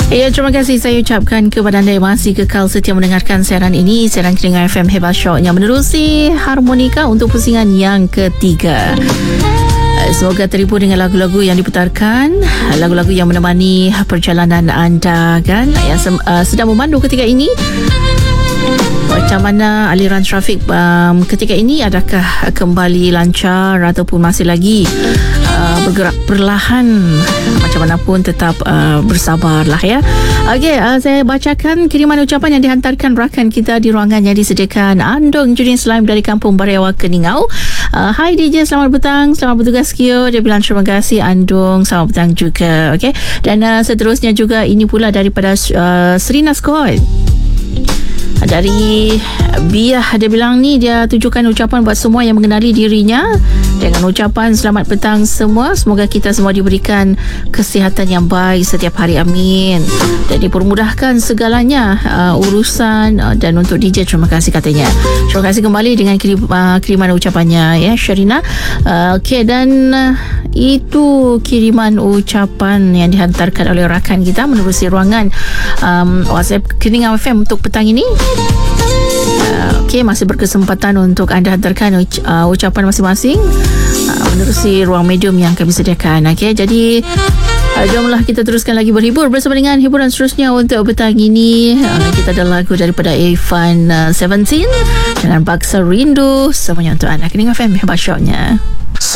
Ya, terima kasih saya ucapkan kepada anda yang masih kekal setia mendengarkan siaran ini, siaran Kedengar FM Hebat Shock yang menerusi harmonika untuk pusingan yang ketiga. Semoga terhibur dengan lagu-lagu yang diputarkan, lagu-lagu yang menemani perjalanan anda kan, yang sedang memandu ketika ini. Macam mana aliran trafik ketika ini? Adakah kembali lancar ataupun masih lagi bergerak perlahan? Macam mana pun tetap bersabarlah ya. Okey, saya bacakan kiriman ucapan yang dihantarkan rakan kita di ruangan yang disediakan Andong Judin Selaim dari Kampung Bariawa, Keningau. Hai DJ, selamat petang, selamat bertugas Kio. Dia bilang terima kasih Andong, selamat petang juga. Okey, dan seterusnya juga ini pula daripada Serina Scott dari Biah. Dia bilang ni dia tujukan ucapan buat semua yang mengenali dirinya dengan ucapan selamat petang semua. Semoga kita semua diberikan kesihatan yang baik setiap hari, amin, dan dipermudahkan segalanya urusan. Dan untuk DJ terima kasih katanya. Terima kasih kembali dengan kiriman ucapannya ya Sherina. Okey, dan itu kiriman ucapan yang dihantarkan oleh rakan kita menerusi ruangan WhatsApp Kedengar FM untuk petang ini. Okey, masih berkesempatan untuk anda hantarkan ucapan masing-masing menerusi ruang medium yang kami sediakan. Okey, jadi jomlah kita teruskan lagi berhibur bersama dengan hiburan seterusnya untuk petang ini. Kita ada lagu daripada Evan 17 dengan Paksa Rindu, semuanya untuk anda. Kedengar FM Hebat Shocknya.